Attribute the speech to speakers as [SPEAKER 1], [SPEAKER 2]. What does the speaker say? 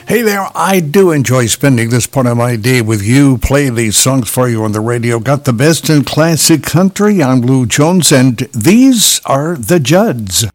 [SPEAKER 1] Hey there, I do enjoy spending this part of my day with you, play these songs for you on the radio. Got the best in classic country. I'm Lou Jones, and these are the Judds.